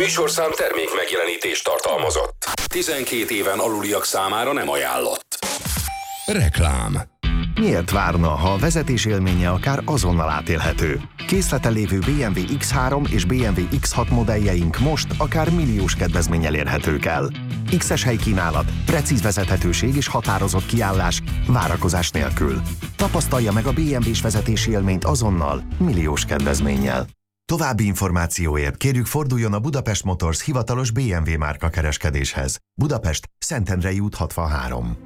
műsorszám termék megjelenítést tartalmazott. 12 éven aluliak számára nem ajánlott. Reklám. Miért várna, ha a vezetés élménye akár azonnal átélhető? Készleten lévő BMW X3 és BMW X6 modelljeink most akár milliós kedvezménnyel érhetők el. X-es helykínálat, precíz vezethetőség és határozott kiállás, várakozás nélkül. Tapasztalja meg a BMW-s vezetési élményt azonnal, milliós kedvezménnyel. További információért kérjük forduljon a Budapest Motors hivatalos BMW márka kereskedéshez. Budapest, Szentendrei út 63.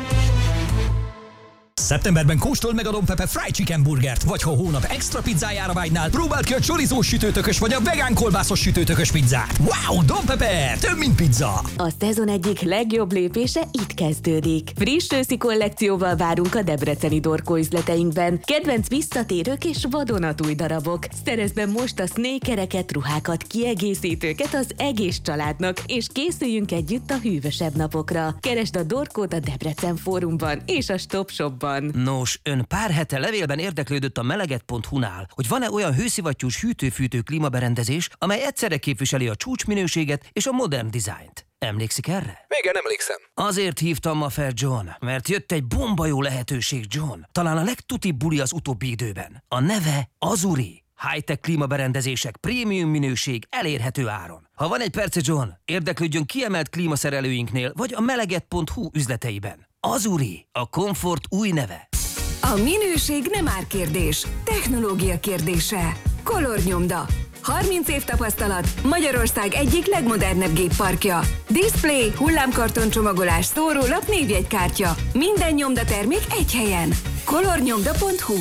Szeptemberben kóstold meg a Don Pepe Fried Chicken burgert, vagy ha a hónap extra pizzájára vágynál, próbáld ki a chorizós sütőtökös vagy a vegán kolbászos sütőtökös pizzát. Wow, Don Pepe, több mint pizza! A szezon egyik legjobb lépése itt kezdődik. Friss őszi kollekcióval várunk a debreceni Dorkó üzleteinkben. Kedvenc visszatérők és vadonatúj darabok. Szerezd be most a snékereket, ruhákat, kiegészítőket az egész családnak, és készüljünk együtt a hűvösebb napokra. Keresd a Dorkót a Debrecen Fórumban és a Stop Shopban. Nos, ön pár hete levélben érdeklődött a meleget.hu-nál, hogy van-e olyan hőszivattyús hűtő-fűtő klímaberendezés, amely egyszerre képviseli a csúcsminőséget és a modern dizájnt. Emlékszik erre? Igen, emlékszem. Azért hívtam ma fel John, mert jött egy bomba jó lehetőség, John. Talán a legtutibb buli az utóbbi időben. A neve Azuri. High-tech klímaberendezések, prémium minőség, elérhető áron. Ha van egy perce, John, érdeklődjön kiemelt klímaszerelőinknél, vagy a meleget.hu üzleteiben. Azuri, a komfort új neve. A minőség nem árkérdés, technológia kérdése. Kolornyomda. 30 év tapasztalat, Magyarország egyik legmodernebb gépparkja. Display, hullámkarton csomagolás, szórólap, névjegykártya. Minden nyomdatermék egy helyen. Kolornyomda.hu.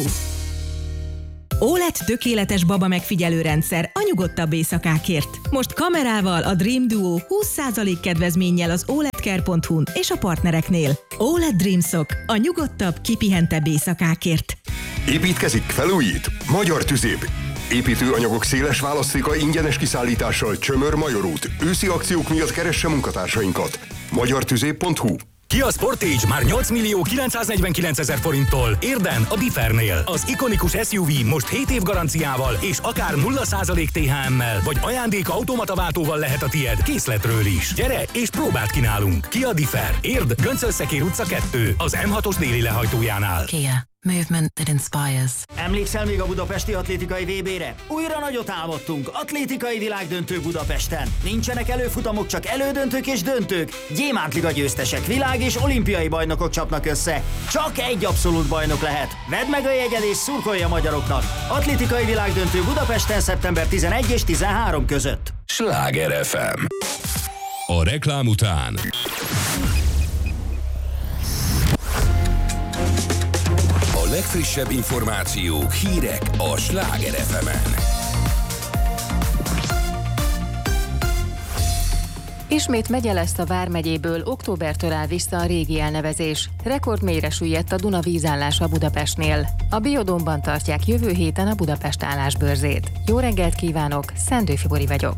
OLED tökéletes baba megfigyelő rendszer a nyugodtabb éjszakákért. Most kamerával a Dream Duo 20% kedvezménnyel az OLEDcare.hu-n és a partnereknél. OLED Dreamsok a nyugodtabb, kipihentebb éjszakákért. Építkezik, felújít? Magyar Tüzép. Építőanyagok széles választéka ingyenes kiszállítással Csömör Major út. Őszi akciók miatt keresse munkatársainkat. magyartüzép.hu. Kia Sportage már 8.949.000 forinttól. Érden a Differnél. Az ikonikus SUV most 7 év garanciával és akár 0% THM-mel, vagy ajándék automataváltóval lehet a tied készletről is. Gyere és próbáld ki nálunk. Kia Differ. Érd, Göncölszekér utca 2, az M6-os déli lehajtójánál. Kia. Movement that inspires. Emlékszel még a budapesti atlétikai VB-re? Újra nagyot álmodtunk, atlétikai világdöntő Budapesten. Nincsenek előfutamok, csak elődöntők és döntők. Gyémántliga győztesek, világ- és olimpiai bajnokok csapnak össze. Csak egy abszolút bajnok lehet. Vedd meg a jegyed és szurkolj a magyaroknak. Atlétikai világdöntő Budapesten szeptember 11 és 13 között. Sláger FM. A reklám után a legfrissebb információk, hírek a Sláger FM-en. Ismét megye lesz a Vármegyéből, októbertől áll vissza a régi elnevezés. Rekordmélyre süllyedt a Duna vízállása Budapestnél. A Biodómban tartják jövő héten a Budapest állásbörzét. Jó reggelt kívánok, Szendő Fibori vagyok.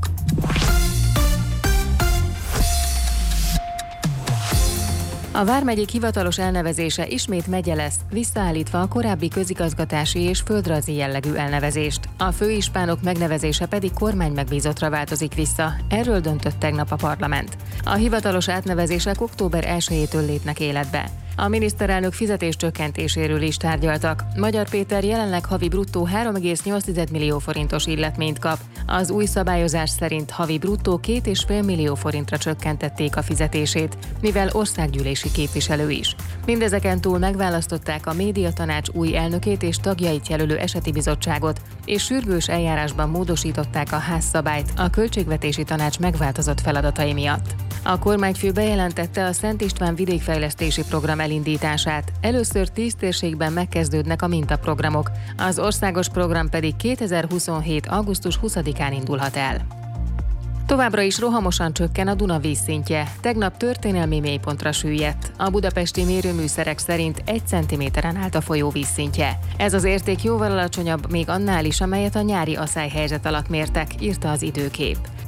A Vármegyék hivatalos elnevezése ismét megye lesz, visszaállítva a korábbi közigazgatási és földrajzi jellegű elnevezést. A főispánok megnevezése pedig kormánymegbízottra változik vissza. Erről döntött tegnap a parlament. A hivatalos átnevezések október 1-től lépnek életbe. A miniszterelnök fizetéscsökkentéséről is tárgyaltak. Magyar Péter jelenleg havi bruttó 3,8 millió forintos illetményt kap. Az új szabályozás szerint havi bruttó 2,5 millió forintra csökkentették a fizetését, mivel országgyűlési képviselő is. Mindezeken túl megválasztották a médiatanács új elnökét és tagjait jelölő eseti bizottságot, és sürgős eljárásban módosították a házszabályt a költségvetési tanács megváltozott feladatai miatt. A kormányfő bejelentette a Szent István vidékfejlesztési program elindítását. Először 10 térségben megkezdődnek a mintaprogramok, az országos program pedig 2027. augusztus 20-án indulhat el. Továbbra is rohamosan csökken a Duna vízszintje. Tegnap történelmi mélypontra süllyedt. A budapesti mérőműszerek szerint 1 centiméteren állt a folyó vízszintje. Ez az érték jóval alacsonyabb még annál is, amelyet a nyári aszályhelyzet alatt mértek, írta az Időkép.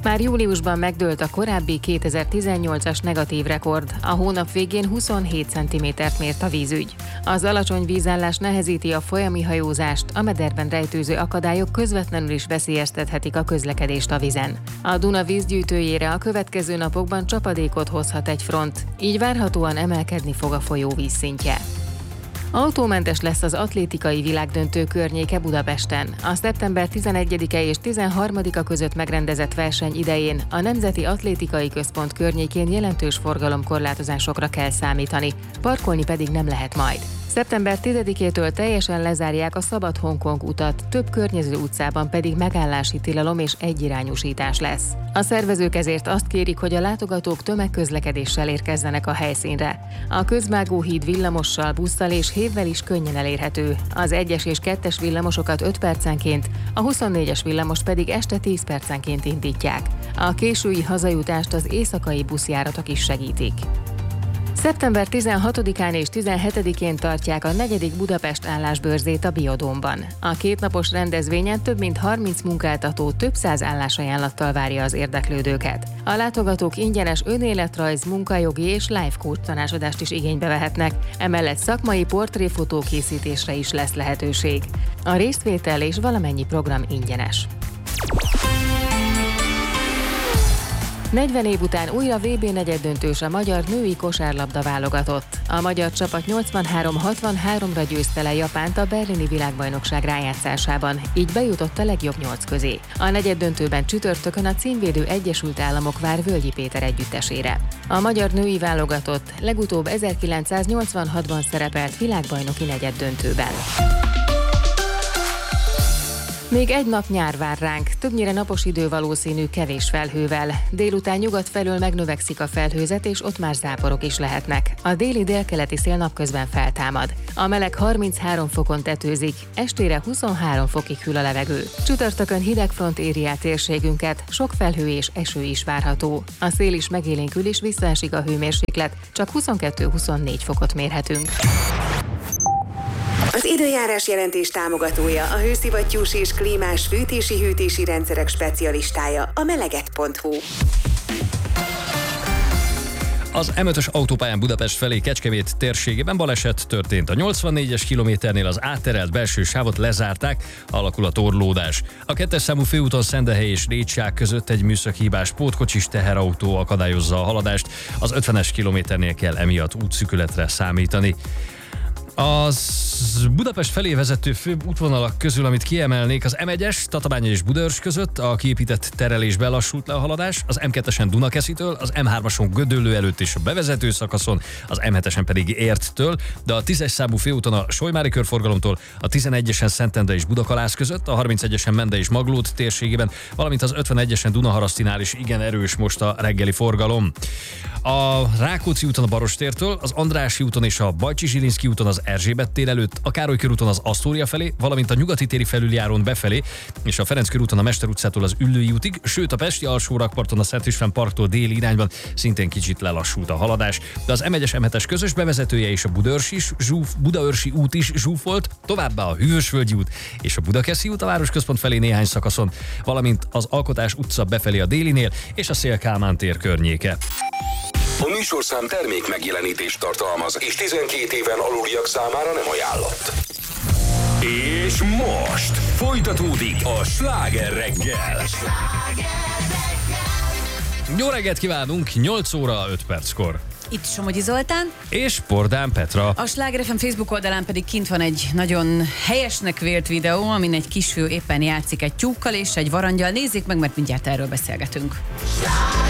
Már júliusban megdőlt a korábbi 2018-as negatív rekord. A hónap végén 27 cm-t mért a vízügy. Az alacsony vízállás nehezíti a folyami hajózást, a mederben rejtőző akadályok közvetlenül is veszélyeztethetik a közlekedést a vízen. A Duna vízgyűjtőjére a következő napokban csapadékot hozhat egy front, így várhatóan emelkedni fog a folyó vízszintje. Autómentes lesz az atlétikai világdöntő környéke Budapesten. A szeptember 11-e és 13-a között megrendezett verseny idején a Nemzeti Atlétikai Központ környékén jelentős forgalomkorlátozásokra kell számítani, parkolni pedig nem lehet majd. Szeptember 10-től teljesen lezárják a Szabad Hongkong utat, több környező utcában pedig megállási tilalom és egyirányúsítás lesz. A szervezők ezért azt kérik, hogy a látogatók tömegközlekedéssel érkezzenek a helyszínre. A Közvágó híd villamossal, busszal és hévvel is könnyen elérhető. Az 1-es és 2-es villamosokat 5 percenként, a 24-es villamost pedig este 10 percenként indítják. A késői hazajutást az éjszakai buszjáratok is segítik. Szeptember 16-án és 17-én tartják a 4. Budapest állásbörzét a Biodómban. A kétnapos rendezvényen több mint 30 munkáltató több száz állásajánlattal várja az érdeklődőket. A látogatók ingyenes önéletrajz, munkajogi és life coach tanácsadást is igénybe vehetnek, emellett szakmai portréfotó készítésre is lesz lehetőség. A résztvétel és valamennyi program ingyenes. 40 év után újra VB negyeddöntős a magyar női kosárlabda válogatott. A magyar csapat 83-63-ra győzte le Japánt a berlini világbajnokság rájátszásában, így bejutott a legjobb 8 közé. A negyeddöntőben csütörtökön a címvédő Egyesült Államok vár Völgyi Péter együttesére. A magyar női válogatott legutóbb 1986-ban szerepelt világbajnoki negyeddöntőben. Még egy nap nyár vár ránk, többnyire napos idő valószínű kevés felhővel. Délután nyugat felől megnövekszik a felhőzet, és ott már záporok is lehetnek. A déli-délkeleti szél napközben feltámad. A meleg 33 fokon tetőzik, estére 23 fokig hűl a levegő. Csütörtökön hideg front éri át térségünket, sok felhő és eső is várható. A szél is megélénkül és visszaesik a hőmérséklet, csak 22-24 fokot mérhetünk. Az időjárás jelentés támogatója, a hőszivattyús és klímás fűtési-hűtési rendszerek specialistája, a meleget.hu. Az M5-ös autópályán Budapest felé Kecskemét térségében baleset történt. A 84-es kilométernél az átterelt belső sávot lezárták, alakul a torlódás. A 2-es számú főúton Szendehely és Rétság között egy műszaki hibás pótkocsis teherautó akadályozza a haladást. Az 50-es kilométernél kell emiatt útszűkületre számítani. Az Budapest felé vezető főbb útvonalak közül, amit kiemelnék, az M1-es Tatabánya és Budaörs között a kiépített terelésben lassult le a haladás, az M2-esen Dunakeszitől, az M3-ason Gödöllő előtt és a bevezető szakaszon, az M7-esen pedig Érttől, de a 10-es számú főúton a Solymári körforgalomtól, a 11-esen Szentendre és Budakalász között, a 31-esen Mende és Maglód térségében, valamint az 51-esen Dunaharasztinál is igen erős most a reggeli forgalom. A Rákóczi úton a Barostértől, az Andrássy úton és a Bajcsi-Zsilinszky úton az Erzsébet tér előtt, a Károly körúton az Asztória felé, valamint a Nyugati téri felüljárón befelé, és a Ferenc körúton a Mester utcától az Üllői útig, sőt a Pesti alsórakparton a Szent István parktól déli irányban szintén kicsit lelassult a haladás, de az M1-es M7-es közös bevezetője és a Budaörsi út is zsúfolt, továbbá a Hűvösvölgyi út és a Budakeszi út a városközpont felé néhány szakaszon, valamint az Alkotás utca befelé a délinél és a Széll Kálmán tér környéke. A műsorszám termék megjelenítést tartalmaz, és 12 éven aluliak számára nem ajánlott. És most folytatódik a Sláger reggel. Jó reggelt kívánunk, 8 óra 5 perckor. Itt Somogyi Zoltán. És Pordán Petra. A Sláger FM Facebook oldalán pedig kint van egy nagyon helyesnek vélt videó, amin egy kisfiú éppen játszik egy tyúkkal és egy varangyal. Nézzék meg, mert mindjárt erről beszélgetünk.